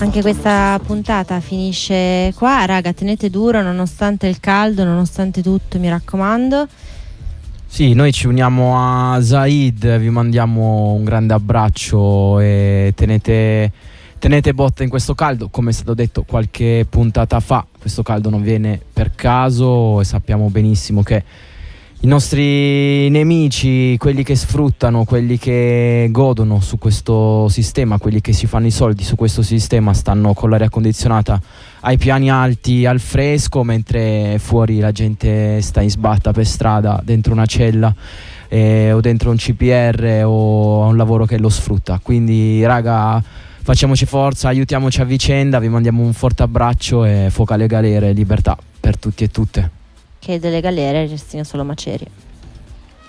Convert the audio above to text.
Anche questa puntata finisce qua, raga, tenete duro nonostante il caldo, nonostante tutto, mi raccomando. Sì, noi ci uniamo a Zaid, vi mandiamo un grande abbraccio e tenete botta in questo caldo. Come è stato detto qualche puntata fa, questo caldo non viene per caso e sappiamo benissimo che i nostri nemici, quelli che sfruttano, quelli che godono su questo sistema, quelli che si fanno i soldi su questo sistema, stanno con l'aria condizionata ai piani alti al fresco, mentre fuori la gente sta in sbatta per strada dentro una cella o dentro un CPR o a un lavoro che lo sfrutta. Quindi raga, facciamoci forza, aiutiamoci a vicenda, vi mandiamo un forte abbraccio e fuoco alle galere, libertà per tutti e tutte. Che delle galere restino solo macerie.